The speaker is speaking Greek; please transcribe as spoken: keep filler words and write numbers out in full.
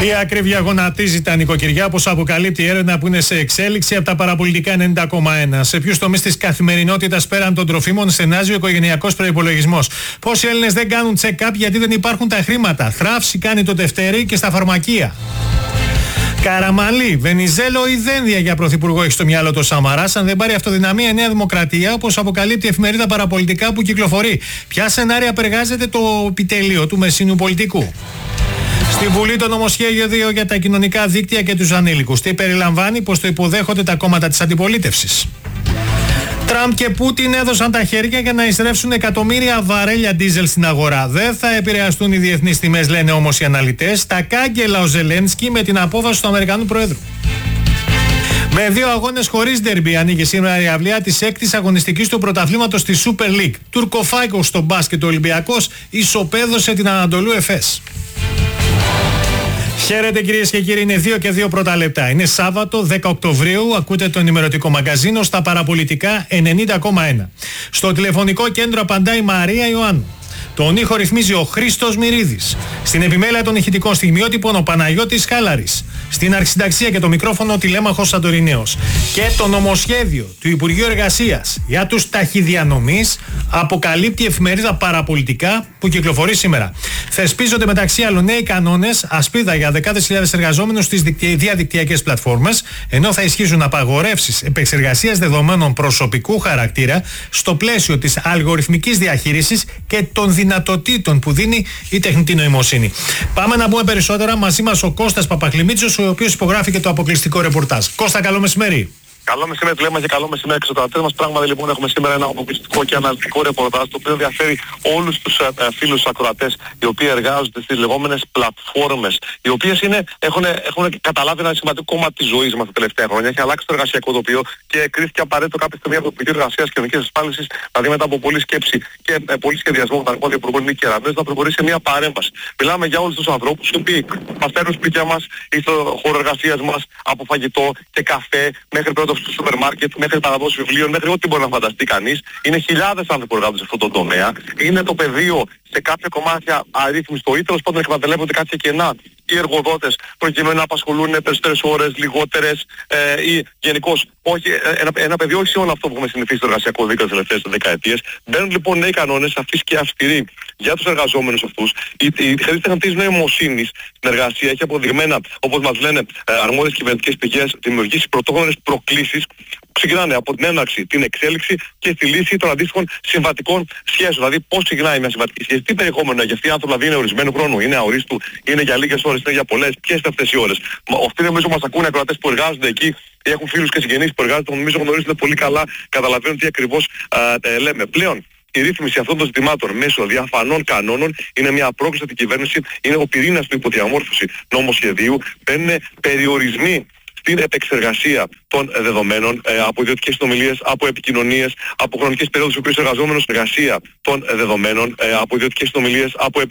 Η ακρίβεια γονατίζει τα νοικοκυριά, όπως αποκαλύπτει η έρευνα που είναι σε εξέλιξη από τα παραπολιτικά ενενήντα κόμμα ένα. Σε ποιους τομείς της καθημερινότητας πέραν των τροφίμων στενάζει ο οικογενειακός προϋπολογισμός? Πόσοι Έλληνες δεν κάνουν check-up γιατί δεν υπάρχουν τα χρήματα? Θράψη κάνει το Δευτέρι και στα φαρμακεία. Καραμαλή, Βενιζέλο ή Δένδια για πρωθυπουργό έχει στο μυαλό το Σαμαράς, αν δεν πάρει αυτοδυναμία η Νέα Δημοκρατία, όπως αποκαλύπτει η εφημερίδα Παραπολιτικά που κυκλοφορεί. Ποια σενάρια απεργάζεται το επιτελείο του μεσίνου πολιτικού? Στη Βουλή το νομοσχέδιο δύο για τα κοινωνικά δίκτυα και τους ανήλικους. Τι περιλαμβάνει, πως το υποδέχονται τα κόμματα της αντιπολίτευσης. Τραμπ και Πούτιν έδωσαν τα χέρια για να εισρεύσουν εκατομμύρια βαρέλια ντίζελ στην αγορά. Δεν θα επηρεαστούν οι διεθνείς τιμές, λένε όμως οι αναλυτές. Τα κάγκελα ο Ζελένσκι με την απόφαση του Αμερικανού Προέδρου. Με δύο αγώνες χωρίς ντερμπι ανοίγει σήμερα η αυλαία της έκτης αγωνιστικής του πρωταθλήματος στη Super League. Τουρκοφάικος στο μπάσκετ, ο Ολυμπιακός ισοπαίδωσε την Ανατολού Εφές. Χαίρετε κυρίες και κύριοι, είναι δύο και δύο πρώτα λεπτά. Είναι Σάββατο δέκα Οκτωβρίου, ακούτε το ενημερωτικό μαγκαζίνο στα Παραπολιτικά ενενήντα κόμμα ένα. Στο τηλεφωνικό κέντρο απαντά η Μαρία Ιωάννου. Τον ήχο ρυθμίζει ο Χρήστος Μυρίδης. Στην επιμέλεια των ηχητικών στιγμιότυπων ο Παναγιώτης Χάλαρης. Στην αρχισυνταξία και το μικρόφωνο ο Τηλέμαχος Σαντορινέος. Και το νομοσχέδιο του Υπουργείου Εργασίας για τους ταχυδιανομείς αποκαλύπτει η εφημερίδα Παραπολιτικά που κυκλοφορεί σήμερα. Θεσπίζονται μεταξύ άλλων νέοι κανόνες, ασπίδα για δεκάδες χιλιάδες εργαζόμενους στις διαδικτυακές πλατφόρμες, ενώ θα ισχύσουν απαγορεύσεις επεξεργασίας δεδομένων προσωπικού χαρακτήρα στο πλαίσιο της αλγοριθμικής διαχείρισης και των δυνατοτήτων που δίνει η τεχνητή νοημοσύνη. Πάμε να πούμε περισσότερα. Μαζί μας ο Κώστας Παπαχλημίτσος, ο οποίος υπογράφει και το αποκλειστικό ρεπορτάζ. Κώστα, καλό μεσημέρι. Καλό μεσημέρι, λέμε και καλό μεσημέρι εξωτρατές μας. Πράγματι λοιπόν έχουμε σήμερα ένα αποκλειστικό και αναλυτικό ρεπορτάζ το οποίο ενδιαφέρει όλους τους ε, ε, φίλους ακροατές οι οποίοι εργάζονται στις λεγόμενες πλατφόρμες, οι οποίες είναι, έχουν, έχουν καταλάβει ένα σημαντικό κομμάτι της ζωής μας τα τελευταία χρόνια. Έχει αλλάξει το εργασιακό τοπίο και κρίθηκε απαραίτητο κάποια στιγμή από το Υπουργείο Εργασίας και Κοινωνικής Ασφάλισης, δηλαδή μετά από πολλή σκέψη και ε, πολλή σχεδιασμό με τον αρμόδιο υπουργό Νίκη Κεραμέως, να προχωρήσει σε μια παρέμβαση. Μιλάμε για όλους τους ανθρώπους οι οποίοι μας φέρνουν σπίτια μας ή στο χώρο εργασίας μας από φαγητό και καφέ μέχρι πρώτο στο σούπερ μάρκετ, μέχρι παραδόσεις βιβλίων, μέχρι ό,τι μπορεί να φανταστεί κανείς. Είναι χιλιάδες άνθρωποι που εργάζονται σε αυτό το τομέα. Είναι το πεδίο σε κάποια κομμάτια αρρύθμιστο ή τέλος πάντων εκμεταλλεύονται κάποια κενά οι εργοδότες προκειμένου να απασχολούν περισσότερες ώρες, λιγότερες ε, ή γενικώς όχι, ένα, ένα πεδίο όχι σε όλο αυτό που έχουμε συνηθίσει στο εργασιακό δίκαιο τις τελευταίες δεκαετίες. Μπαίνουν λοιπόν νέοι κανόνες σαφείς και αυστηροί για τους εργαζόμενους αυτούς. Η, η χρήση τεχνητής νοημοσύνης στην εργασία έχει αποδειγμένα, όπως μας λένε ε, αρμόδιες κυβερνητικές πηγές, δημιουργήσει πρωτόγνωρες προκλήσεις που ξεκινάνε από την έναρξη, την εξέλιξη και στη λύση των αντίστοιχων συμβατικών σχέσεων. Δηλαδή πώς ξεκινάει μια συμβατική σχέση, τι περιεχόμενο έχει αυτή η άνθρωποι, δηλαδή είναι ορισμένου χρόνου, είναι αορίστου, είναι για λίγες ώρες, είναι για πολλές, ποιες είναι αυτές οι ώρες. Αυτοί νομίζω μας ακούνε ακροατές που εργάζονται εκεί, έχουν φίλους και συγγενείς που εργάζονται, νομίζω γνωρίζουν πολύ καλά, καταλαβαίνουν τι ακριβώς α, ε, λέμε. Πλέον η ρύθμιση αυτών των ζητημάτων μέσω διαφανών κανόνων είναι μια πρόκληση για την κυβέρνηση, είναι ο πυρήνας του υποδιαμόρφωση νομοσχεδίου, μπαίνουν περιορισμοί στην επεξεργασία των δεδομένων ε, από ιδιωτικές συνομιλίες, από επικοινωνίες, από χρονικές περίοδους που ο εργαζόμενος εργασία των δεδομένων, ε, από ιδιωτικές συνομιλίες, από επικοινωνίες.